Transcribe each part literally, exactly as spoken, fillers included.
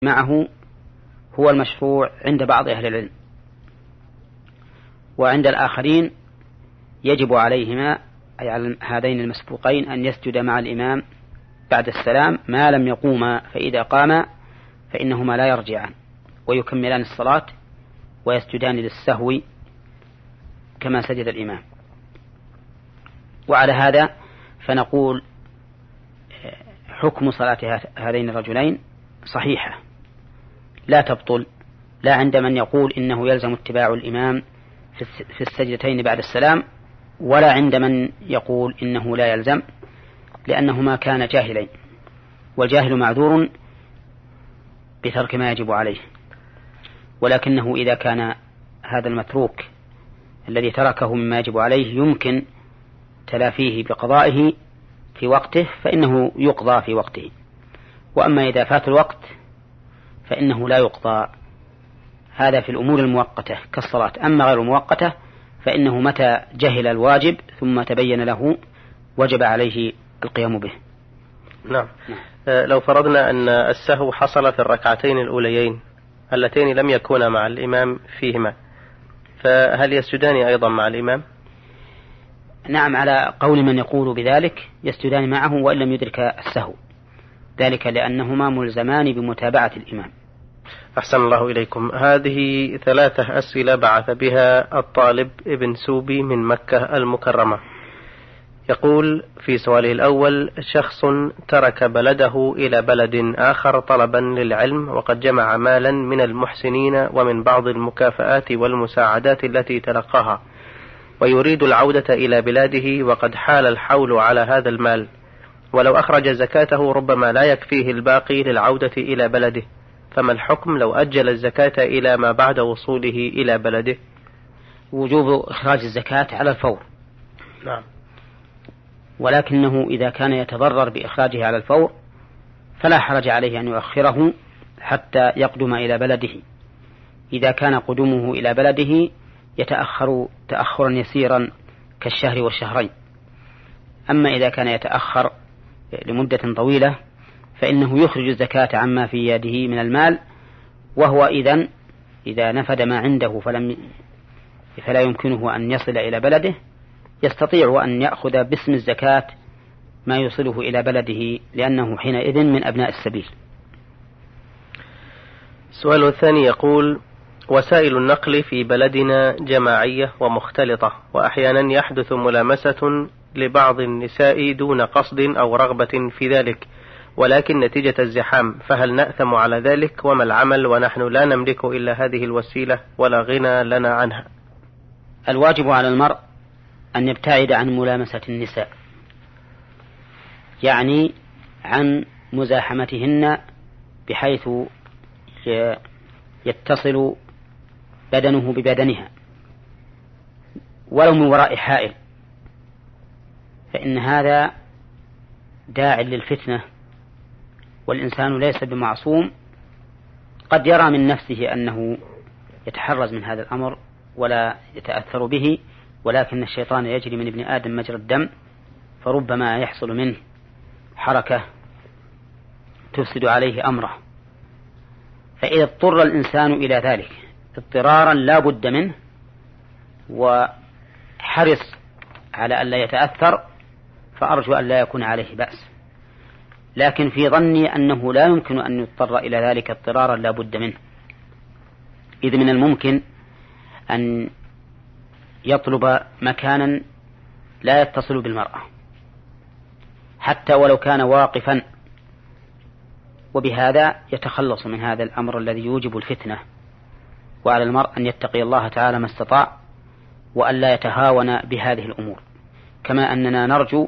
معه هو المشروع عند بعض أهل العلم، وعند الآخرين يجب عليهما أي على هذين المسبوقين أن يسجد مع الإمام بعد السلام ما لم يقوما، فإذا قاما فإنهما لا يرجعان ويكملان الصلاة ويسجدان للسهو كما سجد الإمام. وعلى هذا فنقول حكم صلاة هذين الرجلين صحيحة لا تبطل، لا عند من يقول إنه يلزم اتباع الإمام في السجدتين بعد السلام، ولا عند من يقول إنه لا يلزم، لأنهما كان جاهلين، والجاهل معذور بترك ما يجب عليه. ولكنه إذا كان هذا المتروك الذي تركه مما يجب عليه يمكن تلافيه بقضائه في وقته فإنه يقضى في وقته، وأما إذا فات الوقت فإنه لا يقضى. هذا في الأمور المؤقتة كالصلاة. أما غير المؤقتة فإنه متى جهل الواجب ثم تبين له وجب عليه القيام به. نعم. آه لو فرضنا أن السهو حصل في الركعتين الأوليين اللتين لم يكونا مع الإمام فيهما، فهل يسجدان أيضا مع الإمام؟ نعم، على قول من يقول بذلك يسجدان معه وإن لم يدرك السهو، ذلك لأنهما ملزمان بمتابعة الإمام. أحسن الله إليكم. هذه ثلاثة أسئلة بعث بها الطالب ابن سوبي من مكة المكرمة. يقول في سؤاله الأول: شخص ترك بلده إلى بلد آخر طلبا للعلم، وقد جمع مالا من المحسنين ومن بعض المكافآت والمساعدات التي تلقاها، ويريد العودة إلى بلاده وقد حال الحول على هذا المال، ولو أخرج زكاته ربما لا يكفيه الباقي للعودة إلى بلده، فما الحكم لو أجل الزكاة إلى ما بعد وصوله إلى بلده؟ وجوب إخراج الزكاة على الفور. نعم. ولكنه إذا كان يتضرر بإخراجه على الفور فلا حرج عليه أن يؤخره حتى يقدم إلى بلده، إذا كان قدومه إلى بلده يتأخر تأخرا يسيرا كالشهر والشهرين. أما إذا كان يتأخر لمدة طويلة فإنه يخرج الزكاة عما في يده من المال، وهو إذن إذا نفد ما عنده فلم فلا يمكنه أن يصل إلى بلده يستطيع أن يأخذ باسم الزكاة ما يوصله إلى بلده، لأنه حينئذ من أبناء السبيل. السؤال الثاني يقول: وسائل النقل في بلدنا جماعية ومختلطة، وأحيانا يحدث ملامسة لبعض النساء دون قصد أو رغبة في ذلك، ولكن نتيجة الزحام، فهل نأثم على ذلك؟ وما العمل ونحن لا نملك إلا هذه الوسيلة ولا غنى لنا عنها؟ الواجب على المرء أن يبتعد عن ملامسة النساء، يعني عن مزاحمتهن بحيث يتصل بدنه ببدنها ولو من وراء حائل، فإن هذا داع للفتنة، والإنسان ليس بمعصوم، قد يرى من نفسه أنه يتحرز من هذا الأمر ولا يتأثر به، ولكن الشيطان يجري من ابن آدم مجرى الدم، فربما يحصل منه حركة تفسد عليه أمره. فإذا اضطر الإنسان إلى ذلك اضطرارا لا بد منه وحرص على أن لا يتأثر، فأرجو أن لا يكون عليه بأس، لكن في ظني أنه لا يمكن أن يضطر إلى ذلك اضطرارا لا بد منه، إذ من الممكن أن يطلب مكانا لا يتصل بالمرأة حتى ولو كان واقفا، وبهذا يتخلص من هذا الأمر الذي يوجب الفتنة. وعلى المرء أن يتقي الله تعالى ما استطاع وأن لا يتهاون بهذه الأمور، كما أننا نرجو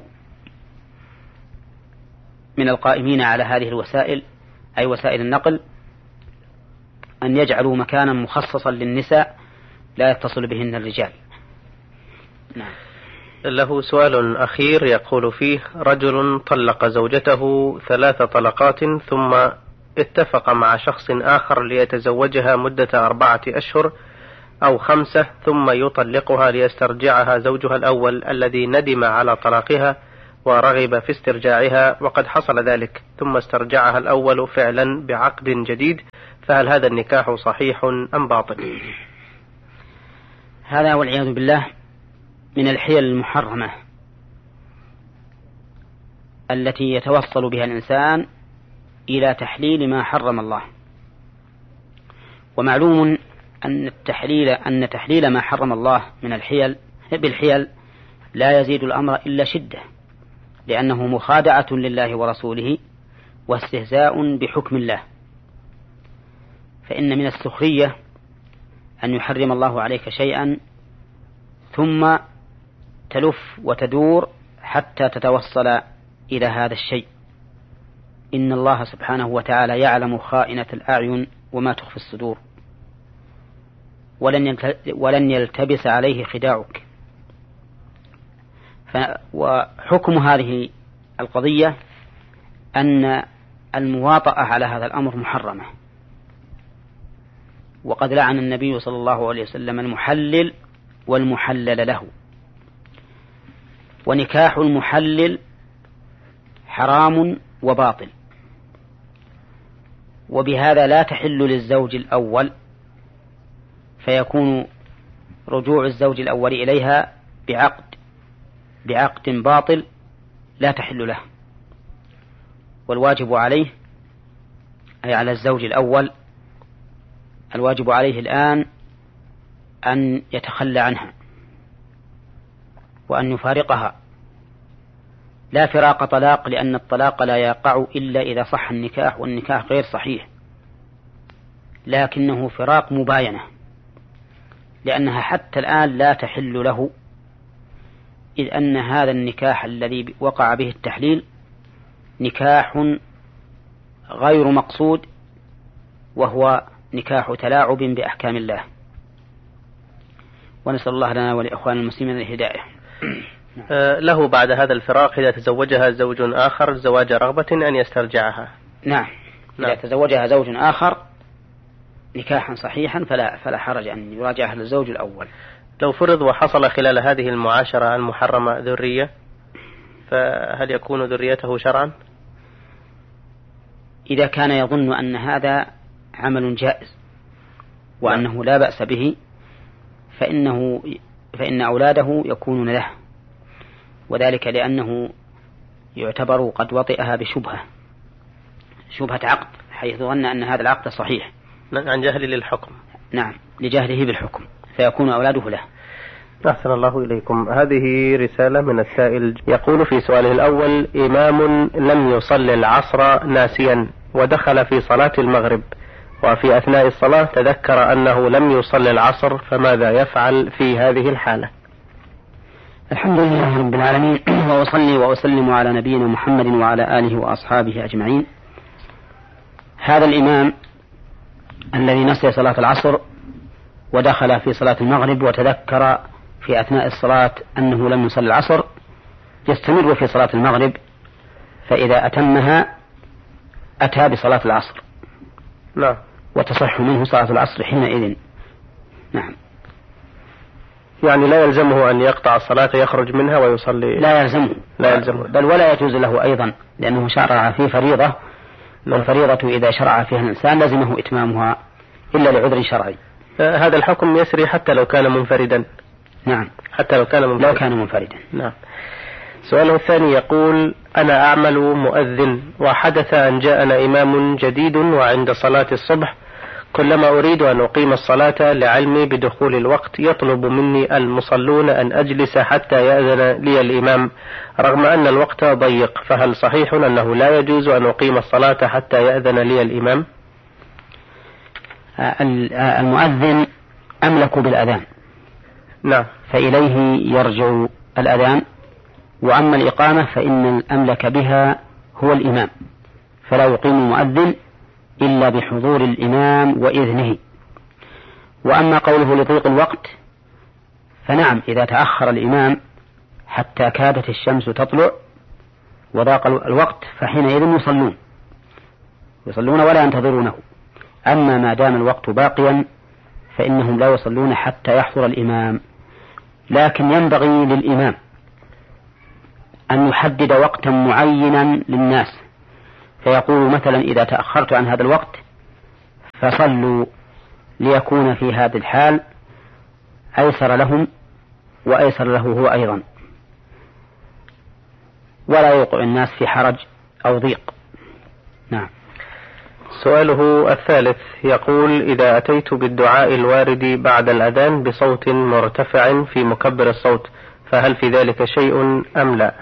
من القائمين على هذه الوسائل أي وسائل النقل أن يجعلوا مكانا مخصصا للنساء لا يتصل بهن الرجال. نعم. له سؤال أخير يقول فيه: رجل طلق زوجته ثلاث طلقات ثم اتفق مع شخص آخر ليتزوجها مدة أربعة أشهر أو خمسة، ثم يطلقها ليسترجعها زوجها الأول الذي ندم على طلاقها ورغب في استرجاعها وقد حصل ذلك ثم استرجعها الأول فعلا بعقد جديد، فهل هذا النكاح صحيح أم باطل؟ هذا والعياذ بالله من الحيل المحرمة التي يتوصل بها الإنسان إلى تحليل ما حرم الله. ومعلوم أن التحليل أن تحليل ما حرم الله من الحيل بالحيل لا يزيد الأمر إلا شدة، لأنه مخادعة لله ورسوله واستهزاء بحكم الله. فإن من السخرية أن يحرم الله عليك شيئا ثم تلف وتدور حتى تتوصل إلى هذا الشيء. إن الله سبحانه وتعالى يعلم خائنة الأعين وما تخفي الصدور، ولن يلتبس عليه خداعك. وحكم هذه القضية أن المواطأة على هذا الأمر محرمة، وقد لعن النبي صلى الله عليه وسلم المحلل والمحلل له. ونكاح المحلل حرام وباطل، وبهذا لا تحل للزوج الأول، فيكون رجوع الزوج الأول إليها بعقد بعقد باطل لا تحل له. والواجب عليه أي على الزوج الأول الواجب عليه الآن أن يتخلى عنها وأن يفارقها، لا فراق طلاق، لأن الطلاق لا يقع إلا إذا صح النكاح، والنكاح غير صحيح، لكنه فراق مباينة، لأنها حتى الآن لا تحل له، إذ أن هذا النكاح الذي وقع به التحليل نكاح غير مقصود، وهو نكاح تلاعب بأحكام الله. ونسأل الله لنا ولإخوان المسلمين الهداية. له بعد هذا الفراق إذا تزوجها زوج آخر زواج رغبة أن يسترجعها. نعم. نعم. إذا تزوجها زوج آخر نكاحا صحيحا فلا, فلا حرج أن يراجعها للزوج الأول. لو فرض وحصل خلال هذه المعاشرة المحرمة ذرية، فهل يكون ذريته شرعا؟ إذا كان يظن أن هذا عمل جائز وأنه لا بأس به فإنه فإن أولاده يكونون له، وذلك لأنه يعتبر قد وطئها بشبهة شبهة عقد، حيث ظن أن هذا العقد صحيح عن جهل للحكم. نعم، لجهله بالحكم، فيكون أولاده له. أحسن الله إليكم. هذه رسالة من السائل يقول في سؤاله الأول: إمام لم يصلي العصر ناسيا ودخل في صلاة المغرب، وفي أثناء الصلاة تذكر أنه لم يصلي العصر، فماذا يفعل في هذه الحالة؟ الحمد لله رب العالمين، وأصلي وأسلم على نبينا محمد وعلى آله وأصحابه أجمعين. هذا الإمام الذي نسي صلاة العصر ودخل في صلاة المغرب وتذكر في أثناء الصلاة أنه لم يصلي العصر يستمر في صلاة المغرب، فإذا أتمها أتى بصلاة العصر. نعم. وتصح منه صلاة العصر حينئذ. نعم. يعني لا يلزمه أن يقطع الصلاة يخرج منها ويصلي؟ لا يلزمه، لا يلزمه، بل ولا يجوز له أيضا، لأنه شرع في فريضة، والفريضة إذا شرع فيها الإنسان لازمه إتمامها إلا لعذر شرعي. هذا الحكم يسري حتى لو كان منفردا. نعم، حتى لو كان منفردا. لو كان منفردا. نعم. سؤاله الثاني يقول: أنا أعمل مؤذن، وحدث أن جاءنا إمام جديد وعند صلاة الصبح كلما أريد أن أقيم الصلاة لعلمي بدخول الوقت يطلب مني المصلون أن أجلس حتى يأذن لي الإمام رغم أن الوقت ضيق، فهل صحيح أنه لا يجوز أن أقيم الصلاة حتى يأذن لي الإمام؟ المؤذن أملك بالأذان. نعم. فإليه يرجع الأذان، وأما الإقامة فإن الأملك بها هو الإمام، فلا يقيم المؤذن إلا بحضور الإمام وإذنه. وأما قوله لضيق الوقت فنعم، إذا تأخر الإمام حتى كادت الشمس تطلع وضاق الوقت فحينئذ يصلون يصلون ولا ينتظرونه. أما ما دام الوقت باقيا فإنهم لا يصلون حتى يحضر الإمام. لكن ينبغي للإمام أن يحدد وقتا معينا للناس، فيقول مثلا إذا تأخرت عن هذا الوقت فصلوا، ليكون في هذا الحال أيسر لهم وأيسر له هو أيضا، ولا يوقع الناس في حرج أو ضيق. نعم. سؤاله الثالث يقول: إذا أتيت بالدعاء الوارد بعد الأذان بصوت مرتفع في مكبر الصوت فهل في ذلك شيء أم لا؟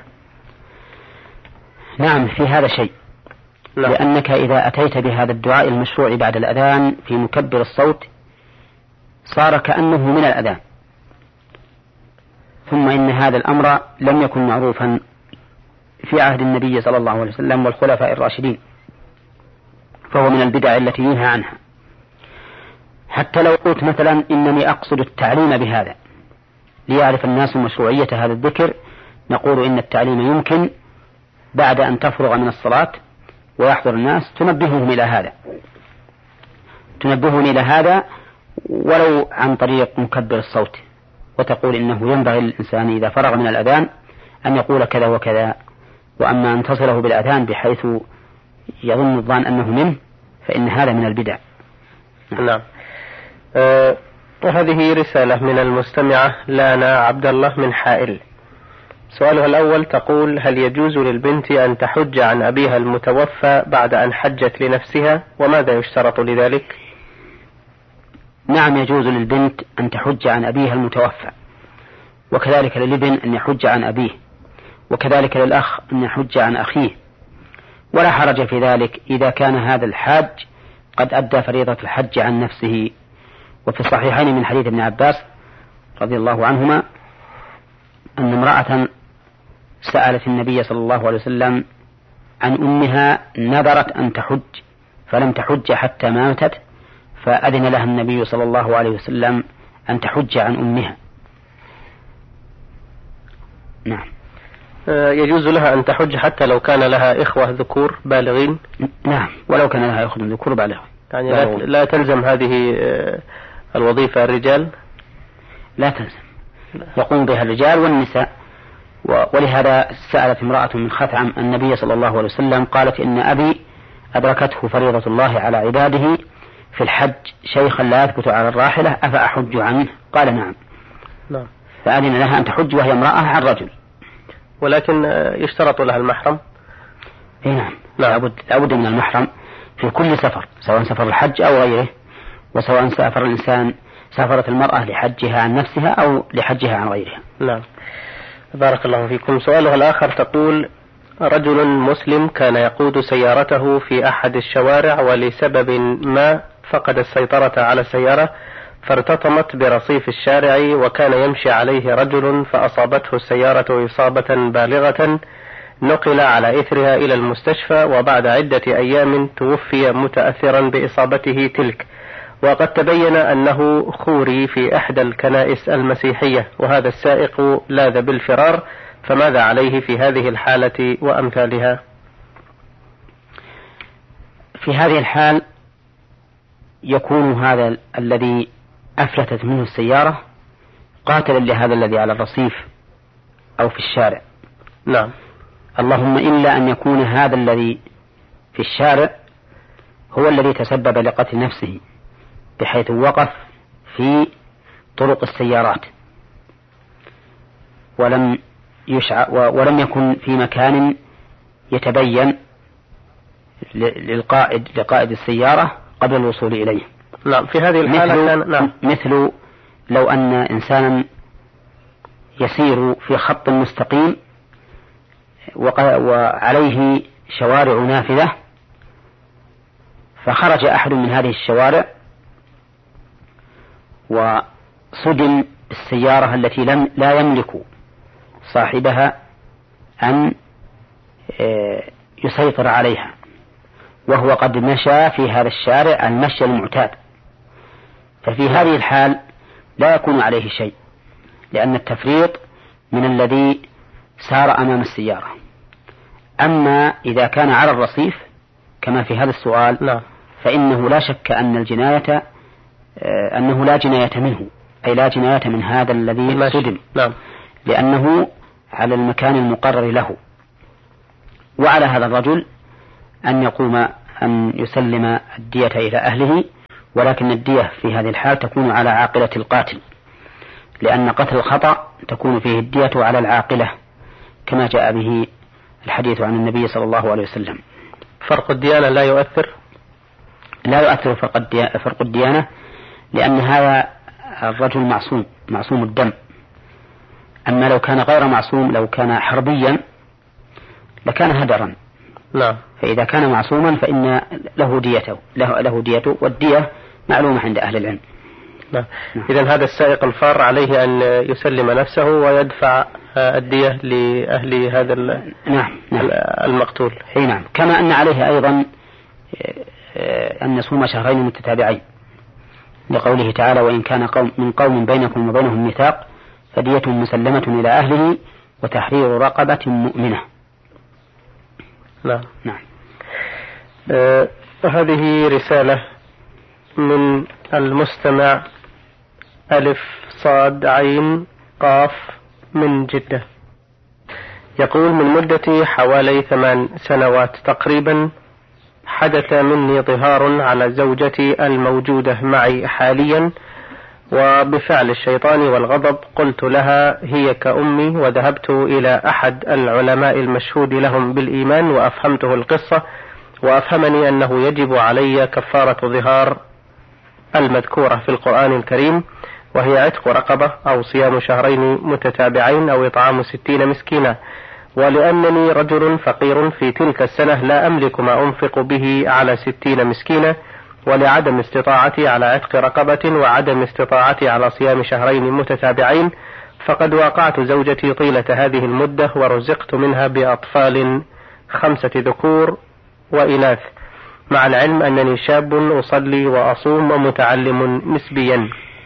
نعم، في هذا شيء. لا. لأنك إذا أتيت بهذا الدعاء المشروع بعد الأذان في مكبر الصوت صار كأنه من الأذان، ثم إن هذا الأمر لم يكن معروفا في عهد النبي صلى الله عليه وسلم والخلفاء الراشدين، فهو من البدع التي ينهى عنها. حتى لو قلت مثلا إنني أقصد التعليم بهذا ليعرف الناس مشروعية هذا الذكر، نقول إن التعليم يمكن بعد أن تفرغ من الصلاة ويحضر الناس تنبههم إلى هذا تنبههم إلى هذا ولو عن طريق مكبر الصوت، وتقول إنه ينبغي للإنسان إذا فرغ من الأذان أن يقول كذا وكذا، وأما أن تصله بالأذان بحيث يظن الظان أنه منه فإن هذا من البدع. نعم. أه وهذه رسالة من المستمعة لانا عبد الله من حائل. سؤالها الأول تقول: هل يجوز للبنت أن تحج عن أبيها المتوفى بعد أن حجت لنفسها، وماذا يشترط لذلك؟ نعم، يجوز للبنت أن تحج عن أبيها المتوفى، وكذلك للابن أن يحج عن أبيه، وكذلك للأخ أن يحج عن أخيه، ولا حرج في ذلك إذا كان هذا الحاج قد أدى فريضة الحج عن نفسه. وفي الصحيحين من حديث ابن عباس رضي الله عنهما أن امرأة سألت النبي صلى الله عليه وسلم عن أمها نذرت أن تحج فلم تحج حتى ماتت، فأذن لها النبي صلى الله عليه وسلم أن تحج عن أمها. نعم. يجوز لها أن تحج حتى لو كان لها إخوة ذكور بالغين؟ نعم، ولو كان لها إخوة ذكور بالغين. يعني لا, لا تلزم هذه الوظيفة الرجال؟ لا تلزم، يقوم بها الرجال والنساء. ولهذا سألت امرأة من خثعم النبي صلى الله عليه وسلم قالت: إن أبي أدركته فريضة الله على عباده في الحج شيخا لا يثبت على الراحلة أفأحج عنه؟ قال: نعم. نعم. فأذن لها أن تحج وهي امرأة عن رجل، ولكن يشترط لها المحرم. إيه نعم. لابد لابد من المحرم في كل سفر، سواء سفر الحج أو غيره، وسواء سافر الإنسان سافرت المرأة لحجها عن نفسها أو لحجها عن غيرها. نعم. بارك الله فيكم. سؤالها الآخر تقول: رجل مسلم كان يقود سيارته في أحد الشوارع ولسبب ما فقد السيطرة على السيارة فارتطمت برصيف الشارع، وكان يمشي عليه رجل فأصابته السيارة إصابة بالغة، نقل على إثرها إلى المستشفى، وبعد عدة أيام توفي متأثرا بإصابته تلك، وقد تبين أنه خوري في إحدى الكنائس المسيحية، وهذا السائق لاذ بالفرار، فماذا عليه في هذه الحالة وأمثالها؟ في هذه الحال يكون هذا الذي أفلتت منه السيارة قاتلا لهذا الذي على الرصيف أو في الشارع. نعم. اللهم إلا أن يكون هذا الذي في الشارع هو الذي تسبب لقتل نفسه، بحيث وقف في طرق السيارات ولم يشع ولم يكن في مكان يتبين للقائد لقائد السيارة قبل الوصول إليه. نعم. في هذه الحالة مثل, كان نعم. مثل لو أن إنسانا يسير في خط مستقيم وعليه شوارع نافذة، فخرج أحد من هذه الشوارع وصدم السيارة التي لم لا يملك صاحبها أن يسيطر عليها، وهو قد مشى في هذا الشارع المشي المعتاد، ففي هذه الحال لا يكون عليه شيء، لأن التفريط من الذي سار أمام السيارة. أما إذا كان على الرصيف كما في هذا السؤال لا. فإنه لا شك أن الجناية أنه لا جناية منه، أي لا جناية من هذا الذي صدم، نعم. لأنه على المكان المقرر له. وعلى هذا الرجل أن يقوم أن يسلم الدية إلى أهله، ولكن الدية في هذه الحال تكون على عاقلة القاتل، لأن قتل الخطأ تكون فيه الدية على العاقلة كما جاء به الحديث عن النبي صلى الله عليه وسلم. فرق الديانة لا يؤثر لا يؤثر فرق الديانة، لأن هذا الرجل معصوم معصوم الدم. أما لو كان غير معصوم، لو كان حربيا لكان هدرا. لا. فإذا كان معصوما فإن له ديته له, له ديته، والدية معلومة عند أهل العلم. نعم. إذن هذا السائق الفار عليه أن يسلم نفسه ويدفع الدية لأهل هذا نعم. نعم. المقتول. نعم. كما أن عليه أيضا أن يصوم شهرين متتابعين، لقوله تعالى: وإن كان قوم من قوم بينكم وبينهم ميثاق فدية مسلمة إلى أهله وتحرير رقبة مؤمنة. نعم. نعم. آه هذه رسالة من المستمع ألف صاد عين قاف من جدة، يقول: من مدة حوالي ثمان سنوات تقريبا حدث مني ظهار على زوجتي الموجودة معي حاليا، وبفعل الشيطان والغضب قلت لها هي كأمي، وذهبت إلى أحد العلماء المشهود لهم بالإيمان وأفهمته القصة، وأفهمني أنه يجب علي كفارة ظهار المذكورة في القرآن الكريم، وهي عتق رقبة أو صيام شهرين متتابعين أو إطعام ستين مسكينا. ولأنني رجل فقير في تلك السنة لا أملك ما أنفق به على ستين مسكينا، ولعدم استطاعتي على عتق رقبة وعدم استطاعتي على صيام شهرين متتابعين، فقد واقعت زوجتي طيلة هذه المدة ورزقت منها بأطفال خمسة ذكور وإناث، مع العلم أنني شاب أصلي وأصوم ومتعلم نسبيا،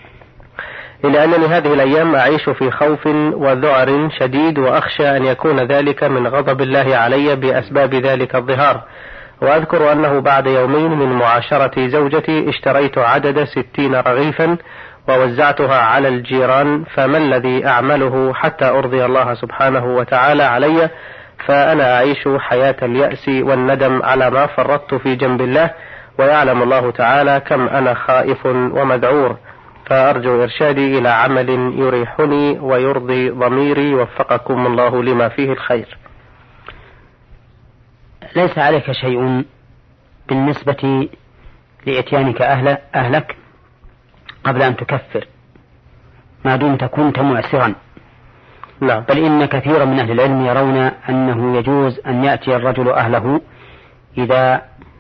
إلا أنني هذه الأيام أعيش في خوف وذعر شديد، وأخشى أن يكون ذلك من غضب الله علي بأسباب ذلك الظهار. وأذكر أنه بعد يومين من معاشرة زوجتي اشتريت عدد ستين رغيفا ووزعتها على الجيران، فما الذي أعمله حتى أرضي الله سبحانه وتعالى علي؟ فأنا أعيش حياة اليأس والندم على ما فرطت في جنب الله، ويعلم الله تعالى كم أنا خائف ومذعور، فأرجو إرشادي إلى عمل يريحني ويرضي ضميري، وفقكم الله لما فيه الخير. ليس عليك شيء بالنسبة لإتيانك أهل أهلك قبل أن تكفر، ما دمت كنت معسرا. لا. بل إن كثيرا من أهل العلم يرون أنه يجوز أن يأتي الرجل أهله إذا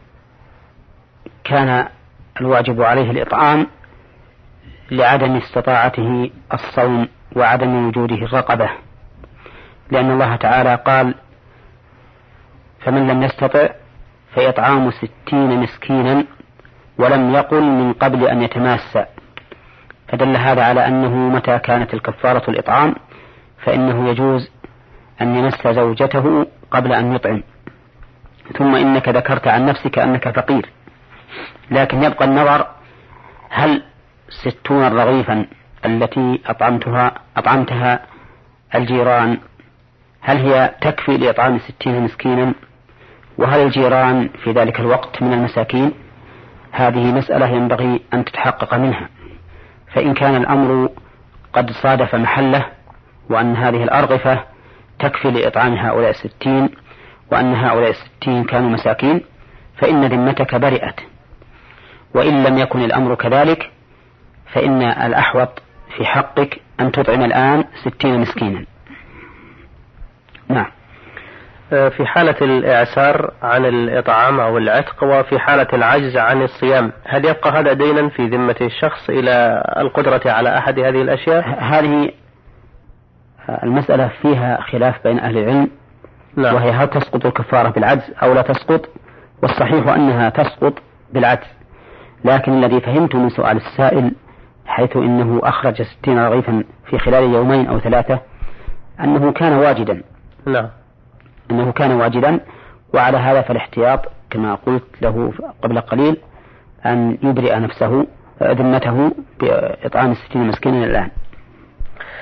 كان الواجب عليه الإطعام لعدم استطاعته الصوم وعدم وجوده الرقبة، لأن الله تعالى قال: فمن لم يستطع فإطعام ستين مسكينا، ولم يقل من قبل أن يتماسى، فدل هذا على أنه متى كانت الكفارة الإطعام فإنه يجوز أن يمس زوجته قبل أن يطعم. ثم إنك ذكرت عن نفسك أنك فقير، لكن يبقى النظر: هل ستون رغيفا التي أطعمتها أطعمتها الجيران هل هي تكفي لإطعام ستين مسكينا؟ وهل الجيران في ذلك الوقت من المساكين؟ هذه مسألة ينبغي أن تتحقق منها. فإن كان الأمر قد صادف محله، وأن هذه الأرغفة تكفي لإطعام هؤلاء الستين، وأن هؤلاء الستين كانوا مساكين، فإن ذمتك برئت. وإن لم يكن الأمر كذلك فإن الأحوط في حقك أن تطعم الآن ستين مسكينا. نعم. في حالة الإعسار عن الإطعام أو العتق، وفي حالة العجز عن الصيام، هل يبقى هذا دينا في ذمة الشخص إلى القدرة على أحد هذه الأشياء؟ هذه المسألة فيها خلاف بين أهل العلم. لا. وهي هل تسقط الكفارة بالعجز أو لا تسقط؟ والصحيح أنها تسقط بالعجز، لكن الذي فهمت من سؤال السائل حيث إنه أخرج ستين رغيفا في خلال يومين أو ثلاثة أنه كان واجدا. لا. أنه كان واجدا، وعلى هذا فالاحتياط كما قلت له قبل قليل أن يبرئ نفسه ذمته بإطعام الستين مسكينا الآن.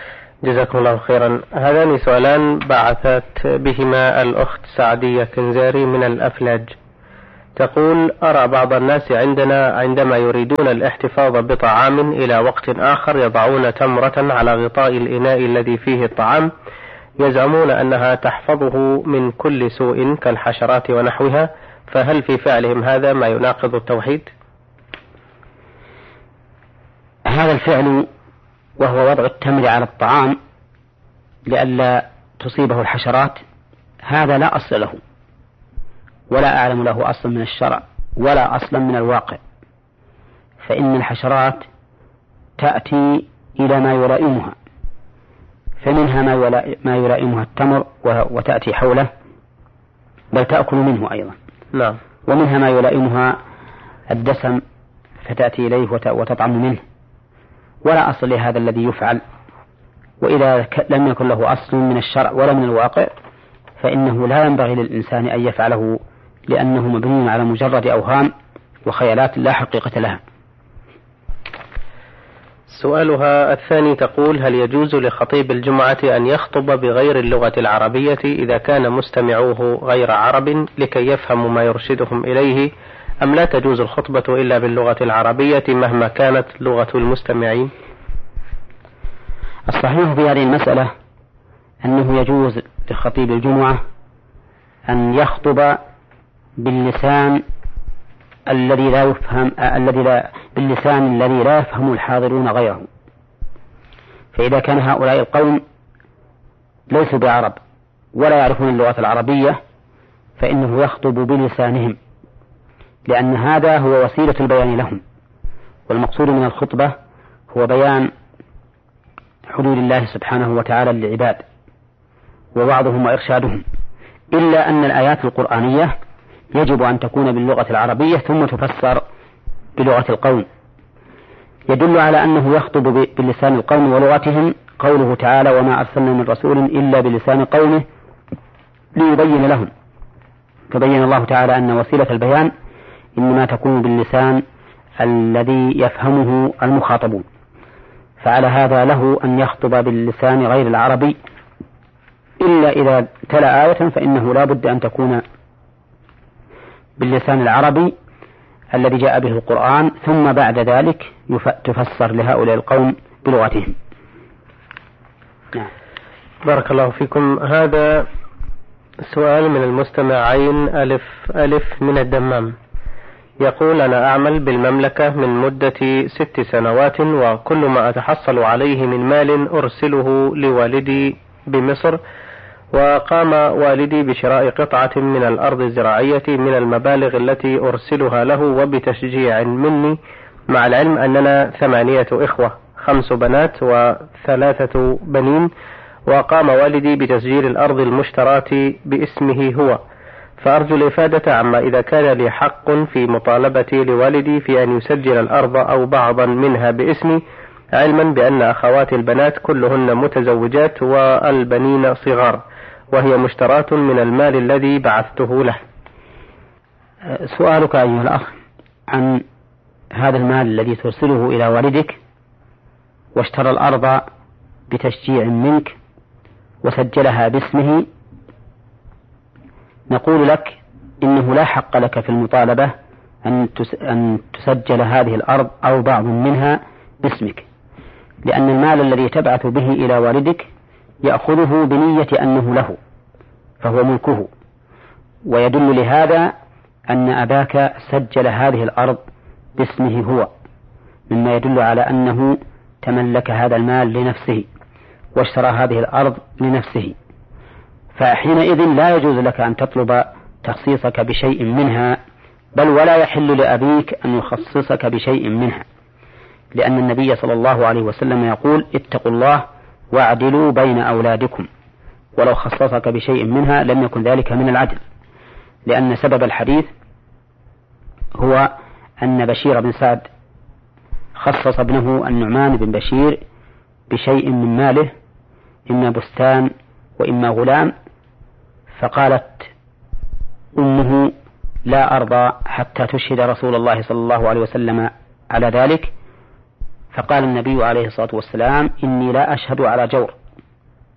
جزاكم الله خيرا. هذان سؤالان بعثت بهما الأخت سعدية كنزاري من الأفلاج. تقول: أرى بعض الناس عندنا عندما يريدون الاحتفاظ بطعام إلى وقت آخر يضعون تمرة على غطاء الإناء الذي فيه الطعام، يزعمون أنها تحفظه من كل سوء كالحشرات ونحوها، فهل في فعلهم هذا ما يناقض التوحيد؟ هذا الفعل وهو وضع التمر على الطعام لئلا تصيبه الحشرات هذا لا أصل له، ولا أعلم له أصلا من الشرع ولا أصلا من الواقع، فإن الحشرات تأتي إلى ما يلائمها، فمنها ما يلائمها التمر وتأتي حوله بل تأكل منه أيضا. نعم. ومنها ما يلائمها الدسم فتأتي إليه وتطعم منه، ولا أصل لهذا الذي يفعل. وإذا لم يكن له أصل من الشرع ولا من الواقع فإنه لا ينبغي للإنسان أن يفعله، لأنه مبني على مجرد أوهام وخيالات لا حقيقة لها. سؤالها الثاني تقول: هل يجوز لخطيب الجمعة أن يخطب بغير اللغة العربية إذا كان مستمعوه غير عرب لكي يفهموا ما يرشدهم إليه، أم لا تجوز الخطبة إلا باللغة العربية مهما كانت لغة المستمعين؟ الصحيح في هذه المسألة أنه يجوز لخطيب الجمعة أن يخطب باللسان الذي لا يفهم الذي لا باللسان الذي لا يفهم الحاضرون غيره. فإذا كان هؤلاء القوم ليسوا بعرب ولا يعرفون اللغة العربية فإنه يخطب بلسانهم، لأن هذا هو وسيلة البيان لهم، والمقصود من الخطبة هو بيان حدود الله سبحانه وتعالى للعباد ووعظهم وإرشادهم، إلا أن الآيات القرآنية يجب أن تكون باللغة العربية ثم تفسر بلغة القوم. يدل على أنه يخطب بلسان القوم ولغتهم قوله تعالى: وما أرسلنا من رسول إلا بلسان قومه ليبين لهم. فبين الله تعالى أن وسيلة البيان إنما تكون باللسان الذي يفهمه المخاطبون، فعلى هذا له أن يخطب باللسان غير العربي، إلا إذا تلا آية فإنه لا بد أن تكون باللسان العربي الذي جاء به القرآن، ثم بعد ذلك تفسر لهؤلاء القوم بلغتهم. نعم. بارك الله فيكم. هذا سؤال من المستمعين ألف ألف من الدمام. يقول: أنا أعمل بالمملكة من مدة ست سنوات، وكل ما أتحصل عليه من مال أرسله لوالدي بمصر، وقام والدي بشراء قطعة من الأرض الزراعية من المبالغ التي أرسلها له وبتشجيع مني، مع العلم أننا ثمانية إخوة، خمس بنات وثلاثة بنين، وقام والدي بتسجيل الأرض المشتراة باسمه هو، فأرجو الإفادة عما إذا كان لي حق في مطالبتي لوالدي في أن يسجل الأرض أو بعضا منها باسمي، علما بأن أخواتي البنات كلهن متزوجات والبنين صغار، وهي مشتراة من المال الذي بعثته له. سؤالك أيها الأخ عن هذا المال الذي ترسله إلى والدك واشترى الأرض بتشجيع منك وسجلها باسمه، نقول لك إنه لا حق لك في المطالبة أن تسجل هذه الأرض أو بعض منها باسمك، لأن المال الذي تبعث به إلى والدك يأخذه بنية أنه له فهو ملكه، ويدل لهذا أن أباك سجل هذه الأرض باسمه هو، مما يدل على أنه تملك هذا المال لنفسه واشترى هذه الأرض لنفسه، فحينئذ لا يجوز لك أن تطلب تخصيصك بشيء منها، بل ولا يحل لأبيك أن يخصصك بشيء منها، لأن النبي صلى الله عليه وسلم يقول: اتقوا الله واعدلوا بين أولادكم، ولو خصصك بشيء منها لم يكن ذلك من العدل، لأن سبب الحديث هو أن بشير بن سعد خصص ابنه النعمان بن بشير بشيء من ماله، إما بستان وإما غلام، فقالت أمه: لا أرضى حتى تشهد رسول الله صلى الله عليه وسلم على ذلك، فقال النبي عليه الصلاة والسلام: إني لا أشهد على جور،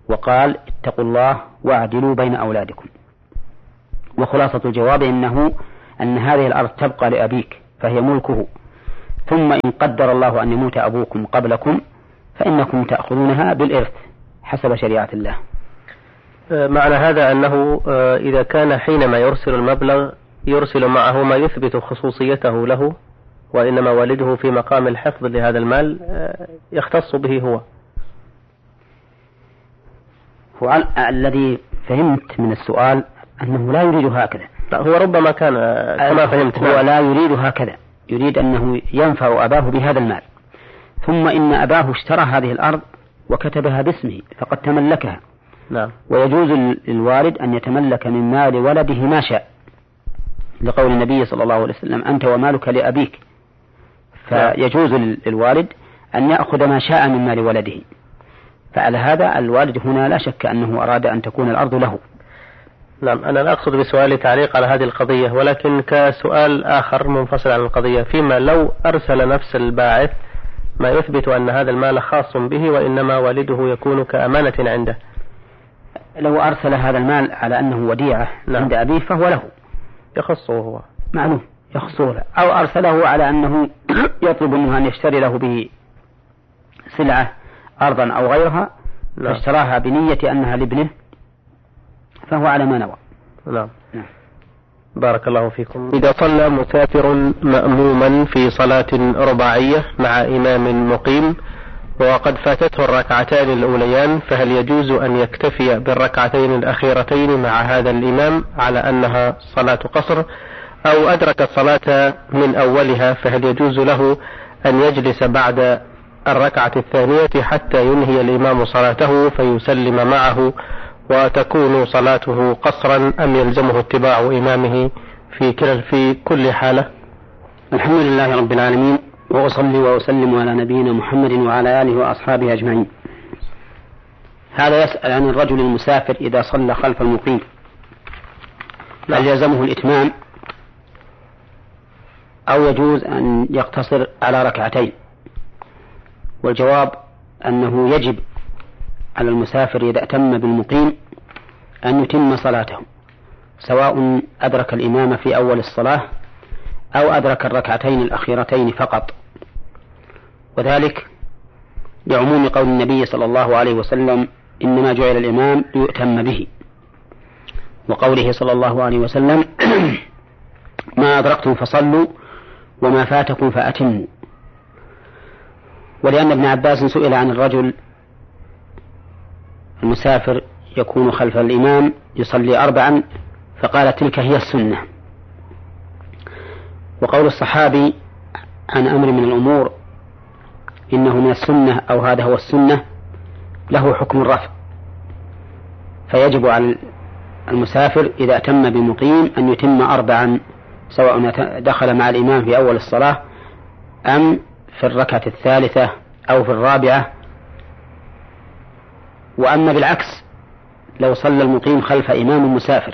وقال اتقوا الله واعدلوا بين أولادكم. وخلاصة الجواب إنه أن هذه الأرض تبقى لأبيك فهي ملكه، ثم إن قدر الله أن يموت أبوكم قبلكم فإنكم تأخذونها بالإرث حسب شريعة الله. معنى هذا أنه إذا كان حينما يرسل المبلغ يرسل معه ما يثبت خصوصيته له، وإنما والده في مقام الحفظ لهذا المال يختص به هو. هو الذي فهمت من السؤال أنه لا يريد هكذا. لا، هو ربما كان كما فهمت. هو لا يريد هكذا، يريد أنه ينفع أباه بهذا المال، ثم إن أباه اشترى هذه الأرض وكتبها باسمه فقد تملكها. نعم. ويجوز للوالد أن يتملك من مال ولده ما شاء، لقول النبي صلى الله عليه وسلم أنت ومالك لأبيك، فيجوز للوالد أن يأخذ ما شاء من مال ولده. فعلى هذا الوالد هنا لا شك أنه أراد أن تكون الأرض له. نعم، أنا لا أقصد بسؤالي تعليق على هذه القضية، ولكن كسؤال آخر منفصل عن القضية، فيما لو أرسل نفس الباعث ما يثبت أن هذا المال خاص به وإنما والده يكون كأمانة عنده. لو أرسل هذا المال على أنه وديعة نعم. عند أبيه فهو له، يخصه هو، معلوم يخصه له. أو أرسله على أنه يطلب منه أن يشتري له به سلعة أرضا أو غيرها نعم. فاشتراها بنية أنها لابنه فهو على ما نوى. نعم. نعم. بارك الله فيكم. إذا صلى مسافر مأموما في صلاة رباعية مع إمام مقيم وقد فاتته الركعتان الأوليان، فهل يجوز أن يكتفي بالركعتين الأخيرتين مع هذا الإمام على أنها صلاة قصر، أو أدرك الصلاة من أولها فهل يجوز له أن يجلس بعد الركعة الثانية حتى ينهي الإمام صلاته فيسلم معه وتكون صلاته قصرا، أم يلزمه اتباع إمامه في كل في كل حالة؟ الحمد لله رب العالمين، وأصلي وأسلم على نبينا محمد وعلى آله وأصحابه أجمعين. هذا يسأل عن الرجل المسافر إذا صلى خلف المقيم هل يلزمه الإتمام أو يجوز أن يقتصر على ركعتين؟ والجواب أنه يجب على المسافر إذا أتم بالمقيم أن يتم صلاته، سواء أدرك الإمام في أول الصلاة أو أدرك الركعتين الأخيرتين فقط، وذلك لعموم قول النبي صلى الله عليه وسلم إنما جعل الإمام ليؤتم به، وقوله صلى الله عليه وسلم ما أدركتم فصلوا وما فاتكم فأتموا. ولأن ابن عباس سئل عن الرجل المسافر يكون خلف الإمام يصلي أربعا فقال تلك هي السنة. وقول الصحابي عن أمر من الأمور إنه من السنة أو هذا هو السنة له حكم الرفع، فيجب على المسافر إذا أتم بمقيم أن يتم أربعا سواء دخل مع الإمام في أول الصلاة أم في الركعة الثالثة أو في الرابعة. وأما بالعكس لو صلى المقيم خلف إمام مسافر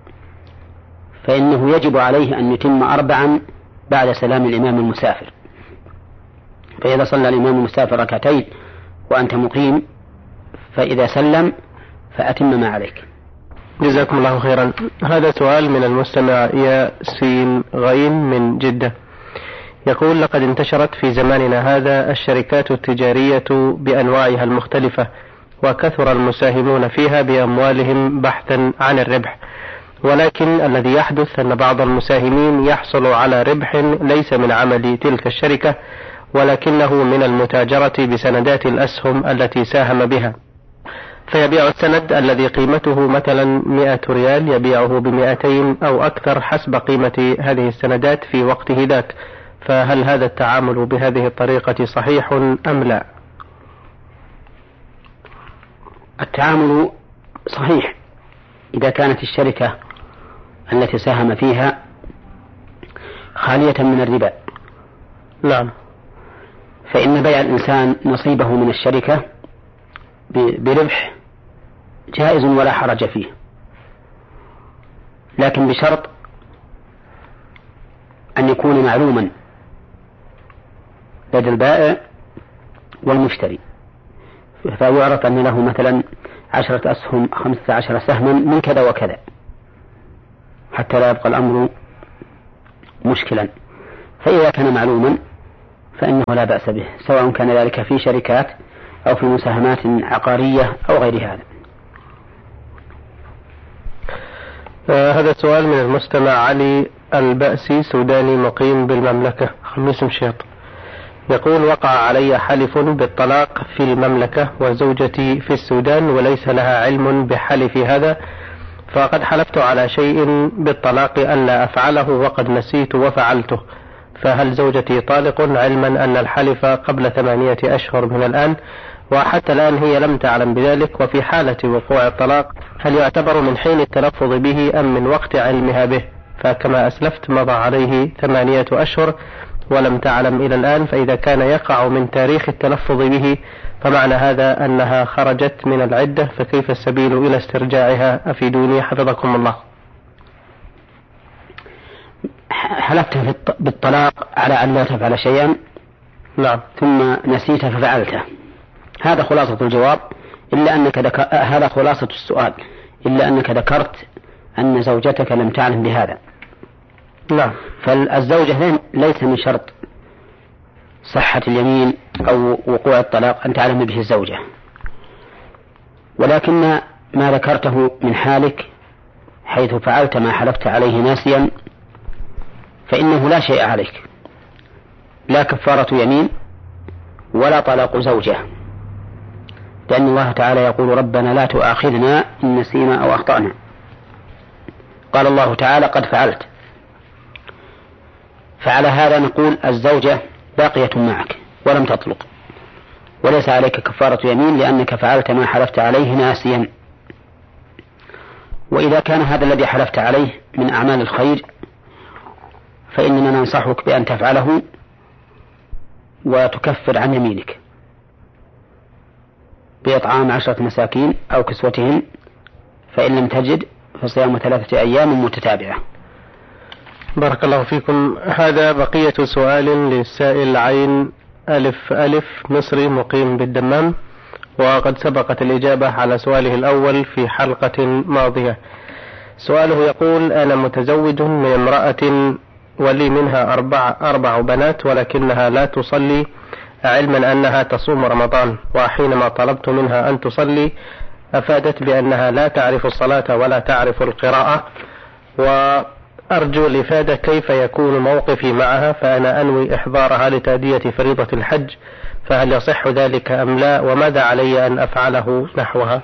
فإنه يجب عليه أن يتم أربعا بعد سلام الإمام المسافر، فإذا صلى الإمام المسافر ركعتين وأنت مقيم فإذا سلم فأتم ما عليك. جزاكم الله خيرا. هذا سؤال من المستمع ياسين غين من جدة، يقول لقد انتشرت في زماننا هذا الشركات التجارية بأنواعها المختلفة وكثر المساهمون فيها بأموالهم بحثا عن الربح، ولكن الذي يحدث أن بعض المساهمين يحصل على ربح ليس من عمل تلك الشركة ولكنه من المتاجرة بسندات الأسهم التي ساهم بها، فيبيع السند الذي قيمته مثلا مئة ريال يبيعه بمئتين أو أكثر حسب قيمة هذه السندات في وقته ذاك، فهل هذا التعامل بهذه الطريقة صحيح أم لا؟ التعامل صحيح إذا كانت الشركة التي ساهم فيها خالية من الربا. نعم. فإن بيع الإنسان نصيبه من الشركة بربح جائز ولا حرج فيه، لكن بشرط أن يكون معلوما لدى البائع والمشتري، فيعرف أن له مثلا عشرة أسهم خمسة عشر سهما من كذا وكذا، حتى لا يبقى الأمر مشكلا. فإذا كان معلوما فإنه لا بأس به، سواء كان ذلك في شركات أو في مساهمات عقارية أو غير هذا. آه هذا سؤال من المستمع علي البأسي، سوداني مقيم بالمملكة، خميس مشيط. يقول: وقع علي حلف بالطلاق في المملكة وزوجتي في السودان وليس لها علم بحلف هذا، فقد حلفت على شيء بالطلاق ألا أفعله وقد نسيت وفعلته، فهل زوجتي طالق علما أن الحلف قبل ثمانية أشهر من الآن، وحتى الآن هي لم تعلم بذلك؟ وفي حالة وقوع الطلاق هل يعتبر من حين التلفظ به أم من وقت علمها به؟ فكما أسلفت مضى عليه ثمانية أشهر ولم تعلم إلى الآن، فإذا كان يقع من تاريخ التلفظ به فمعنى هذا أنها خرجت من العدة، فكيف السبيل إلى استرجاعها؟ أفيدوني حفظكم الله. حلفت بالطلاق على أن لا تفعل شيئا، نعم، ثم نسيت ففعلته، هذا خلاصة الجواب، إلا أنك ذكر... هذا خلاصة السؤال، إلا أنك ذكرت أن زوجتك لم تعلم بهذا. نعم. فالزوجة ليس من شرط صحة اليمين أو وقوع الطلاق أن تعلم به الزوجة، ولكن ما ذكرته من حالك حيث فعلت ما حلفت عليه ناسيا فإنه لا شيء عليك، لا كفارة يمين ولا طلاق زوجة، لأن الله تعالى يقول: ربنا لا تؤاخذنا إن نسينا أو أخطأنا. قال الله تعالى: قد فعلت. فعلى هذا نقول الزوجة باقية معك ولم تطلق، وليس عليك كفارة يمين لأنك فعلت ما حلفت عليه ناسيا. وإذا كان هذا الذي حلفت عليه من أعمال الخير فإننا ننصحك بأن تفعله وتكفر عن يمينك بإطعام عشرة مساكين أو كسوتهن، فإن لم تجد فصيام ثلاثة أيام متتابعة. بارك الله فيكم. هذا بقية سؤال للسائل عين ألف ألف مصري مقيم بالدمام، وقد سبقت الإجابة على سؤاله الأول في حلقة ماضية. سؤاله يقول: أنا متزوج من امرأة ولي منها أربع, أربع بنات ولكنها لا تصلي، علما أنها تصوم رمضان، وحينما طلبت منها أن تصلي أفادت بأنها لا تعرف الصلاة ولا تعرف القراءة، وأرجو الإفادة كيف يكون موقفي معها، فأنا أنوي إحضارها لتأدية فريضة الحج، فهل يصح ذلك أم لا، وماذا علي أن أفعله نحوها؟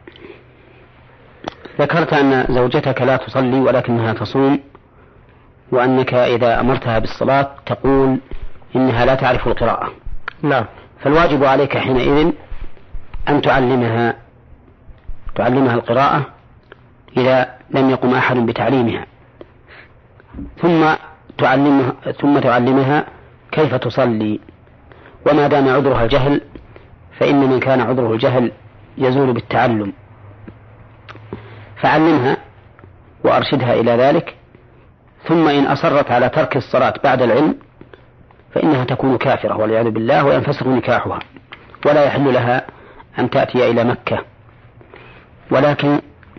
ذكرت أن زوجتك لا تصلي ولكنها تصوم، وأنك إذا أمرتها بالصلاة تقول إنها لا تعرف القراءة. نعم. فالواجب عليك حينئذ أن تعلمها تعلمها القراءة إذا لم يقم أحد بتعليمها، ثم تعلمها ثم تعلمها كيف تصلي. وما دام عذرها الجهل فإن من كان عذره الجهل يزول بالتعلم، فعلمها وأرشدها إلى ذلك، ثم إن أصرت على ترك الصلاة بعد العلم فإنها تكون كافرة والعياذ بالله، وينفسخ نكاحها ولا يحل لها أن تأتي إلى مكة، ولكن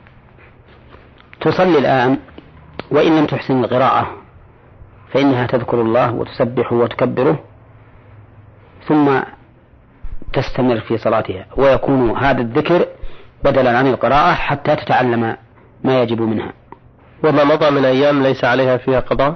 تصلي الآن، وإن لم تحسن القراءة فإنها تذكر الله وتسبح وتكبره ثم تستمر في صلاتها، ويكون هذا الذكر بدلا عن القراءة حتى تتعلم ما يجب منها. وما مضى من أيام ليس عليها فيها قضاء؟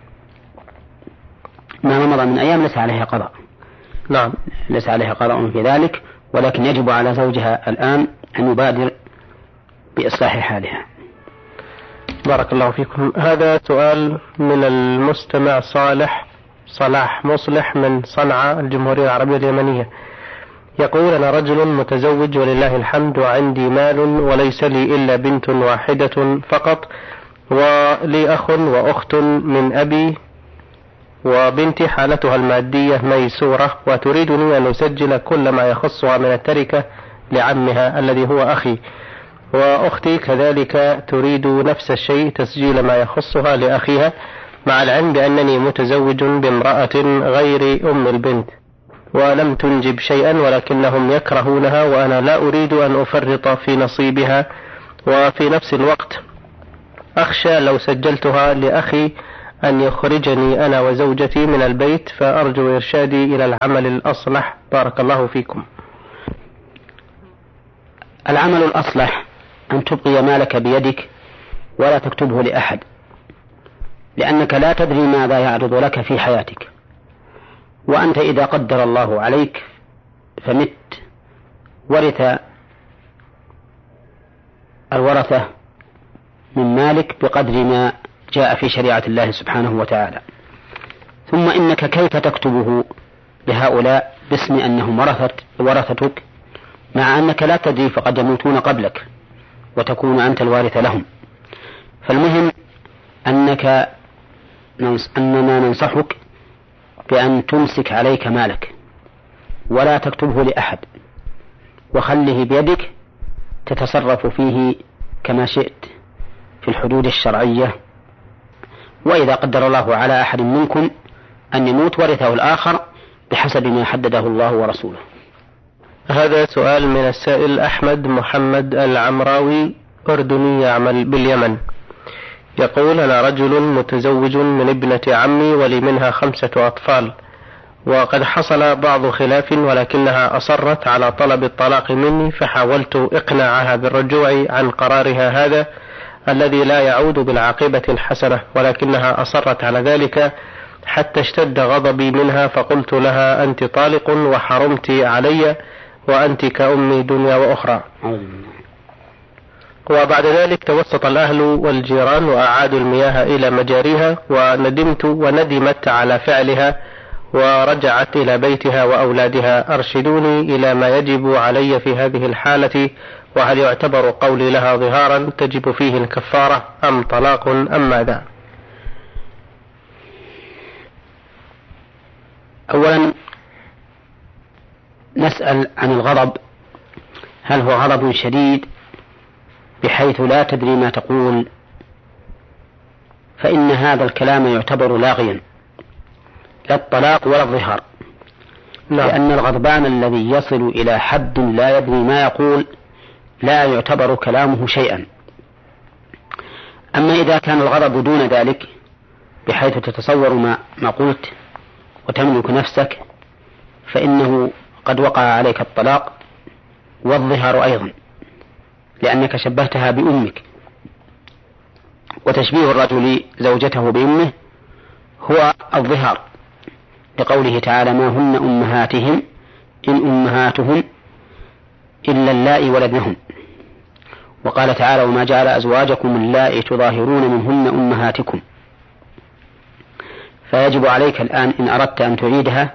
ما مضى من أيام ليس عليها قضاء. نعم، ليس عليها قضاء في ذلك، ولكن يجب على زوجها الآن أن يبادر بإصلاح حالها. بارك الله فيكم. هذا سؤال من المستمع صالح صلاح مصلح من صنعاء الجمهورية العربية اليمنية. يقول: أنا رجل متزوج ولله الحمد، وعندي مال وليس لي إلا بنت واحدة فقط، ولي أخ وأخت من أبي، وبنتي حالتها المادية ميسورة، وتريدني أن أسجل كل ما يخصها من التركة لعمها الذي هو أخي، وأختي كذلك تريد نفس الشيء، تسجيل ما يخصها لأخيها، مع العلم بأنني متزوج بامرأة غير أم البنت، ولم تنجب شيئا ولكنهم يكرهونها، وأنا لا أريد أن أفرط في نصيبها، وفي نفس الوقت أخشى لو سجلتها لأخي أن يخرجني أنا وزوجتي من البيت، فأرجو إرشادي إلى العمل الأصلح. بارك الله فيكم. العمل الأصلح أن تبقي مالك بيدك ولا تكتبه لأحد، لأنك لا تدري ماذا يعرض لك في حياتك، وأنت إذا قدر الله عليك فمت ورث الورثة من مالك بقدر ما جاء في شريعة الله سبحانه وتعالى. ثم إنك كيف تكتبه لهؤلاء باسم أنهم ورثتك مع أنك لا تدري، فقد يموتون قبلك وتكون أنت الوارث لهم. فالمهم أنك أننا ننصحك بأن تمسك عليك مالك ولا تكتبه لأحد، وخله بيدك تتصرف فيه كما شئت في الحدود الشرعية، وإذا قدر الله على أحد منكم أن يموت ورثه الآخر بحسب ما حدده الله ورسوله. هذا سؤال من السائل أحمد محمد العمراوي، أردني يعمل باليمن. يقول: أنا رجل متزوج من ابنة عمي ولي منها خمسة أطفال، وقد حصل بعض خلاف ولكنها أصرت على طلب الطلاق مني، فحاولت إقناعها بالرجوع عن قرارها هذا الذي لا يعود بالعاقبة الحسنة، ولكنها أصرت على ذلك حتى اشتد غضبي منها، فقلت لها: أنت طالق وحرمت علي وأنت كأمي دنيا وأخرى. وبعد ذلك توسط الأهل والجيران وأعادوا المياه إلى مجاريها، وندمت وندمت على فعلها ورجعت إلى بيتها وأولادها. أرشدوني إلى ما يجب علي في هذه الحالة، وهل يعتبر قولي لها ظهارا تجب فيه الكفارة أم طلاق أم ماذا؟ أولا نسأل عن الغضب، هل هو غضب شديد بحيث لا تدري ما تقول؟ فإن هذا الكلام يعتبر لاغيا، لا الطلاق ولا الظهار، لأن الغضبان الذي يصل إلى حد لا يدري ما يقول لا يعتبر كلامه شيئا. أما إذا كان الغضب دون ذلك بحيث تتصور ما, ما قلت وتملك نفسك، فإنه قد وقع عليك الطلاق والظهار أيضا، لأنك شبهتها بأمك، وتشبيه الرجل زوجته بأمه هو الظهار، لقوله تعالى: ما هن أمهاتهم إن أمهاتهم إلا اللائي ولدنهم. وقال تعالى: وما جعل أزواجكم اللائي تظاهرون منهن أمهاتكم. فيجب عليك الآن إن أردت أن تعيدها